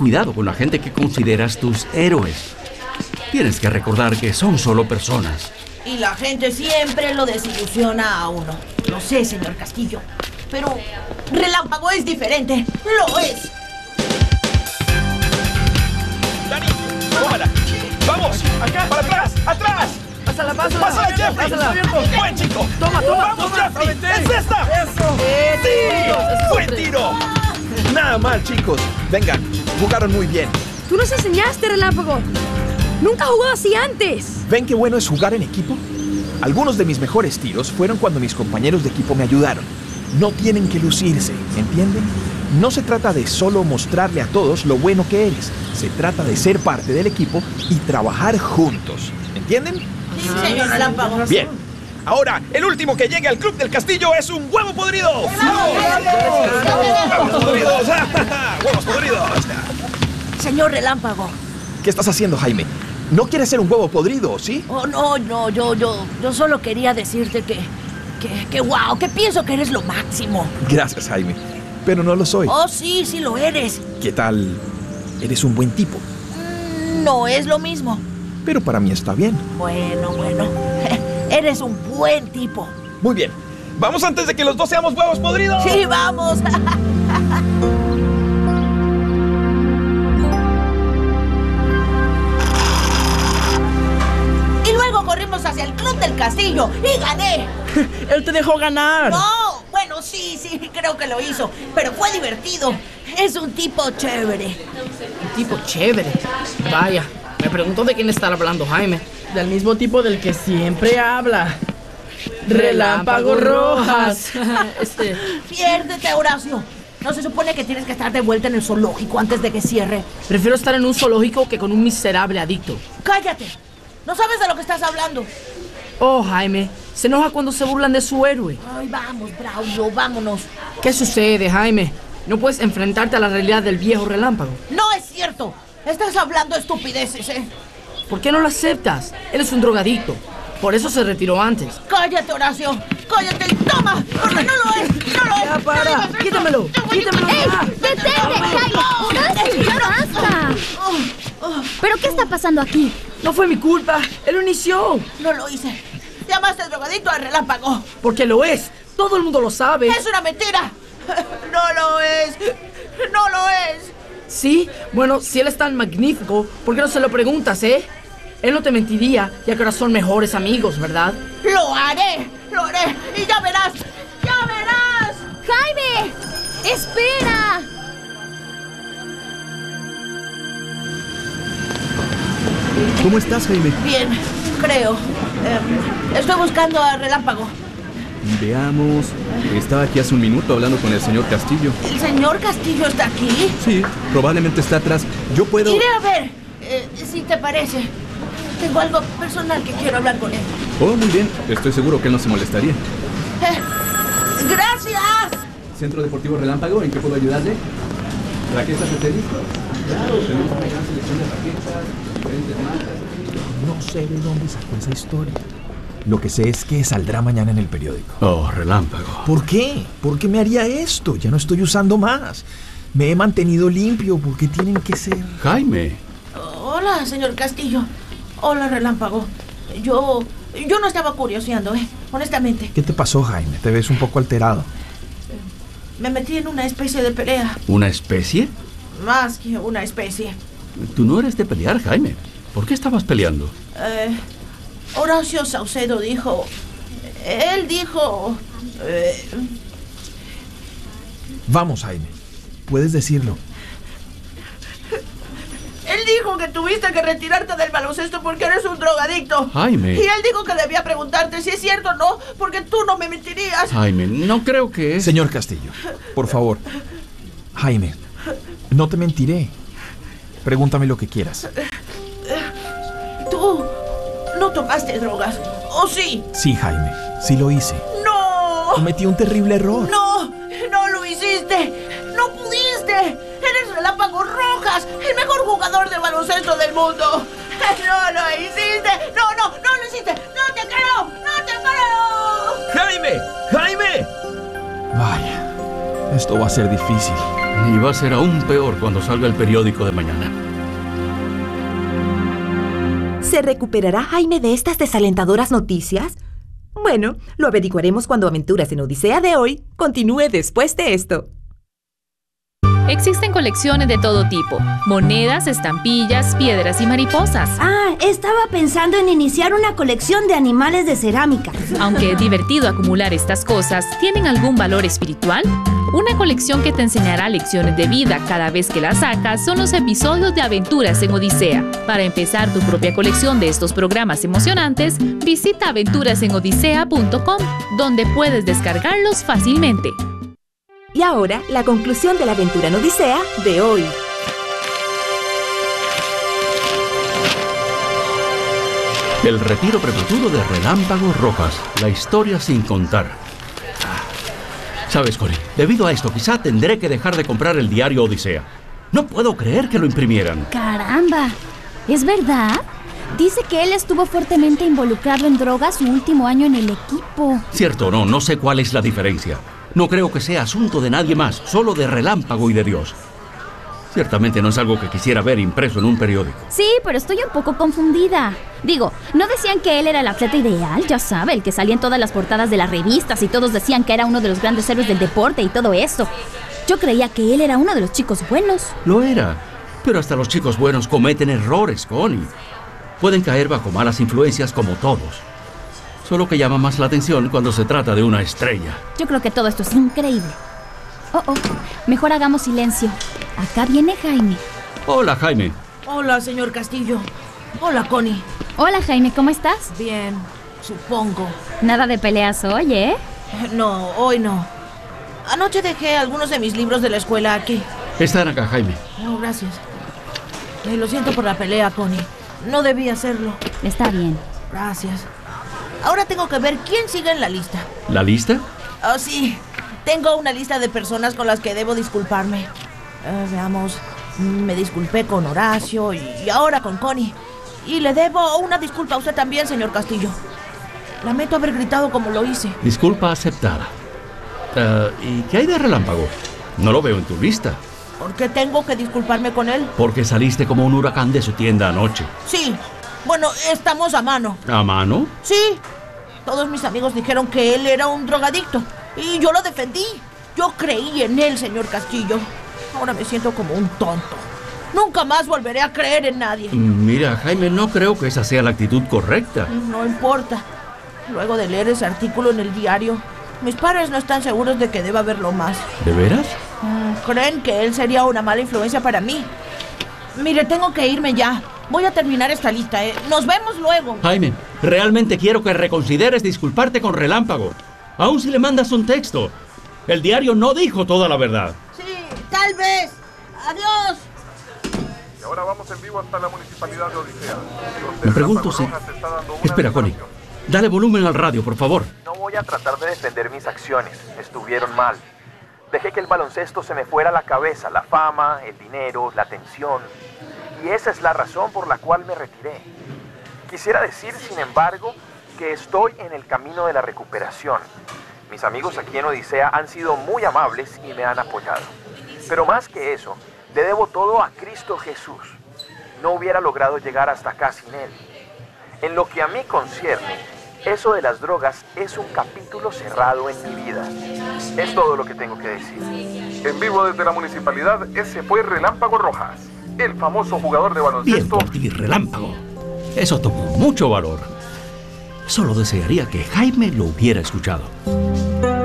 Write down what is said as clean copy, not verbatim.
cuidado con la gente que consideras tus héroes. Tienes que recordar que son solo personas. Y la gente siempre lo desilusiona a uno. Lo sé, señor Castillo. Pero Relámpago es diferente. ¡Lo es! ¡Dani! ¡Tómala! ¡Vamos! ¡Acá! ¡Para atrás! ¡Atrás! ¡Pásala, pásala! ¡Pásala, Jeffrey! ¡Pásala! ¡Buen chico! ¡Toma, toma! ¡Vamos, toma. Jeffrey! ¡Es esta! ¡Eso! ¡Sí! ¡Buen tiro! Nada mal, chicos. Vengan, jugaron muy bien. Tú nos enseñaste, Relámpago. Nunca he jugado así antes. ¿Ven qué bueno es jugar en equipo? Algunos de mis mejores tiros fueron cuando mis compañeros de equipo me ayudaron. No tienen que lucirse, ¿entienden? No se trata de solo mostrarle a todos lo bueno que eres. Se trata de ser parte del equipo y trabajar juntos. ¿Entienden? Sí, señor Relámpago. Bien. Ahora, el último que llegue al Club del Castillo es un huevo podrido. ¡Huevos podridos! ¡Huevos podridos! Señor Relámpago. ¿Qué estás haciendo, Jaime? ¿No quieres ser un huevo podrido, sí? Oh, no, yo solo quería decirte que wow, que pienso que eres lo máximo. Gracias, Jaime. Pero no lo soy. Oh, sí lo eres. ¿Qué tal? Eres un buen tipo. No es lo mismo. Pero para mí está bien. Bueno. Eres un buen tipo. Muy bien. ¿Vamos antes de que los dos seamos huevos podridos? Sí, vamos. Y luego corrimos hacia el Club del Castillo y gané. Él te dejó ganar. No, bueno, sí, creo que lo hizo. Pero fue divertido. Es un tipo chévere. Un tipo chévere. Vaya, me pregunto de quién está hablando Jaime. Del mismo tipo del que siempre habla. Relámpago Rojas. Piérdete, Horacio. ¿No se supone que tienes que estar de vuelta en el zoológico antes de que cierre? Prefiero estar en un zoológico que con un miserable adicto. ¡Cállate! No sabes de lo que estás hablando. Oh, Jaime, se enoja cuando se burlan de su héroe. Ay, vamos, Braulio, vámonos. ¿Qué sucede, Jaime? No puedes enfrentarte a la realidad del viejo Relámpago. No es cierto. Estás hablando estupideces, ¿eh? ¿Por qué no lo aceptas? Él es un drogadicto. Por eso se retiró antes. ¡Cállate, Horacio! ¡Cállate! ¡Toma! ¡Porque no lo es! ¡No lo es! ¡Ya para! ¡Quítamelo! ¡Quítamelo ya! ¡Detente! ¡Horacio, ya basta! ¿Pero qué está pasando aquí? No fue mi culpa. Él lo inició. No lo hice. Llamaste drogadicto al Relámpago. Porque lo es. Todo el mundo lo sabe. ¡Es una mentira! ¡No lo es! ¡No lo es! ¿Sí? Bueno, si él es tan magnífico, ¿por qué no se lo preguntas, eh? Él no te mentiría, ya que ahora son mejores amigos, ¿verdad? ¡Lo haré! ¡Lo haré! ¡Y ya verás! ¡Ya verás! ¡Jaime! ¡Espera! ¿Cómo estás, Jaime? Bien, creo. Estoy buscando a Relámpago. Veamos. Estaba aquí hace un minuto hablando con el señor Castillo. ¿El señor Castillo está aquí? Sí, probablemente está atrás. Yo puedo... Iré a ver, si te parece. Tengo algo personal que quiero hablar con él. Oh, muy bien. Estoy seguro que él no se molestaría. ¡Gracias! Centro Deportivo Relámpago, ¿en qué puedo ayudarle? ¿Raquetas de tenis? Claro, tenemos una gran selección de raquetas, diferentes marcas. No sé de dónde sacó esa historia. Lo que sé es que saldrá mañana en el periódico. Oh, Relámpago. ¿Por qué? ¿Por qué me haría esto? Ya no estoy usando más. Me he mantenido limpio. ¿Por qué tienen que ser? Jaime. Hola, señor Castillo. Hola, Relámpago. Yo no estaba curioseando, honestamente. ¿Qué te pasó, Jaime? Te ves un poco alterado. Me metí en una especie de pelea. ¿Una especie? Más que una especie. Tú no eres de pelear, Jaime. ¿Por qué estabas peleando? Horacio Saucedo dijo... Él dijo... Vamos, Jaime. Puedes decirlo. Él dijo que tuviste que retirarte del baloncesto porque eres un drogadicto. Jaime. Y él dijo que debía preguntarte si es cierto o no, porque tú no me mentirías. Jaime, no creo que es... Señor Castillo, por favor. Jaime, no te mentiré. Pregúntame lo que quieras. Tú no tomaste drogas, ¿o sí? Sí, Jaime, sí lo hice. ¡No! Cometí un terrible error. ¡No lo hiciste! ¡No pudiste! ¡Eres Relámpago Rojas, el mejor jugador de baloncesto del mundo! ¡No lo hiciste! ¡No lo hiciste! ¡No te creo! ¡No te creo! ¡Jaime! ¡Jaime! Vaya, esto va a ser difícil. Y va a ser aún peor cuando salga el periódico de mañana. ¿Se recuperará Jaime de estas desalentadoras noticias? Bueno, lo averiguaremos cuando Aventuras en Odisea de hoy continúe después de esto. Existen colecciones de todo tipo: monedas, estampillas, piedras y mariposas. Ah, estaba pensando en iniciar una colección de animales de cerámica. Aunque es divertido acumular estas cosas, ¿tienen algún valor espiritual? Una colección que te enseñará lecciones de vida cada vez que la sacas son los episodios de Aventuras en Odisea. Para empezar tu propia colección de estos programas emocionantes, visita aventurasenodisea.com, donde puedes descargarlos fácilmente. Y ahora, la conclusión de la aventura en Odisea de hoy. El retiro prematuro de Relámpago Rojas. La historia sin contar. ¿Sabes, Connie? Debido a esto, quizá tendré que dejar de comprar el diario Odisea. No puedo creer que lo imprimieran. Caramba, ¿es verdad? Dice que él estuvo fuertemente involucrado en drogas su último año en el equipo. Cierto, no sé cuál es la diferencia. No creo que sea asunto de nadie más, solo de Relámpago y de Dios. Ciertamente no es algo que quisiera ver impreso en un periódico. Sí, pero estoy un poco confundida. Digo, ¿no decían que él era el atleta ideal? Ya sabe, el que salía en todas las portadas de las revistas y todos decían que era uno de los grandes héroes del deporte y todo eso. Yo creía que él era uno de los chicos buenos. Lo era, pero hasta los chicos buenos cometen errores, Connie. Pueden caer bajo malas influencias como todos. Solo que llama más la atención cuando se trata de una estrella. Yo creo que todo esto es increíble. Mejor hagamos silencio. Acá viene Jaime. Hola, Jaime. Hola, señor Castillo. Hola, Connie. Hola, Jaime, ¿cómo estás? Bien, supongo. Nada de peleas hoy, ¿eh? No, hoy no. Anoche dejé algunos de mis libros de la escuela aquí. Están acá, Jaime. No, gracias. Lo siento por la pelea, Connie. No debí hacerlo. Está bien. Gracias. Ahora tengo que ver quién sigue en la lista. ¿La lista? Oh, sí. Tengo una lista de personas con las que debo disculparme. Veamos. Me disculpé con Horacio y ahora con Connie. Y le debo una disculpa a usted también, señor Castillo. Lamento haber gritado como lo hice. Disculpa aceptada. ¿Y qué hay de Relámpago? No lo veo en tu lista. ¿Por qué tengo que disculparme con él? Porque saliste como un huracán de su tienda anoche. Sí. Bueno, estamos a mano. ¿A mano? Sí. Todos mis amigos dijeron que él era un drogadicto. Y yo lo defendí. Yo creí en él, señor Castillo. Ahora me siento como un tonto. Nunca más volveré a creer en nadie. Mira, Jaime, no creo que esa sea la actitud correcta. No importa. Luego de leer ese artículo en el diario, mis padres no están seguros de que deba verlo más. ¿De veras? Creen que él sería una mala influencia para mí. Mire, tengo que irme ya. Voy a terminar esta lista, ¿eh? Nos vemos luego. Jaime, realmente quiero que reconsideres disculparte con Relámpago. Aún si le mandas un texto. El diario no dijo toda la verdad. Sí, tal vez. Adiós. Y ahora vamos en vivo hasta la municipalidad de Odisea. Me pregunto si... Espera, Connie. Dale volumen al radio, por favor. No voy a tratar de defender mis acciones. Estuvieron mal. Dejé que el baloncesto se me fuera a la cabeza. La fama, el dinero, la atención. Y esa es la razón por la cual me retiré. Quisiera decir, sin embargo, que estoy en el camino de la recuperación. Mis amigos aquí en Odisea han sido muy amables y me han apoyado. Pero más que eso, le debo todo a Cristo Jesús. No hubiera logrado llegar hasta acá sin Él. En lo que a mí concierne, eso de las drogas es un capítulo cerrado en mi vida. Es todo lo que tengo que decir. En vivo desde la municipalidad, ese fue Relámpago Rojas, el famoso jugador de baloncesto. Bien por ti, Relámpago. Eso tomó mucho valor. Solo desearía que Jaime lo hubiera escuchado.